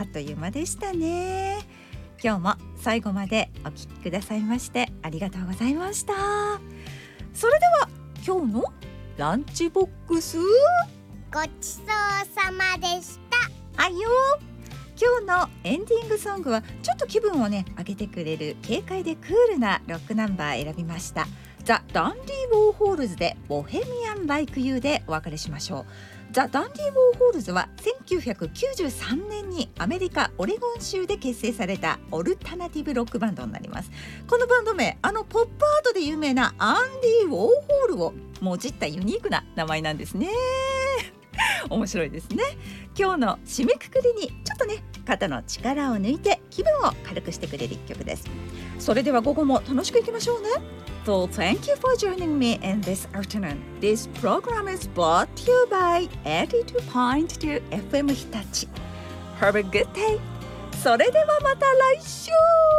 あっという間でしたね。今日も最後までお聞きくださいましてありがとうございました。それでは今日のランチボックスごちそうさまでした。 はいよ。今日のエンディングソングはちょっと気分をね上げてくれる軽快でクールなロックナンバー選びました。ザ・ダンディ・ウォーホールズでボヘミアン・ライク・ユーでお別れしましょう。ザ・ダンディ・ウォーホールズは1993年にアメリカ・オレゴン州で結成されたオルタナティブロックバンドになります。このバンド名、ポップアートで有名なアンディ・ウォーホールをもじったユニークな名前なんですね。面白いですね。今日の締めくくりにちょっとね肩の力を抜いて気分を軽くしてくれる一曲です。それでは午後も楽しくいきましょうね。So thank you for joining me in this afternoon. This program is brought to you by 82.2 FM Hitachi. Have a good day. それではまた来週。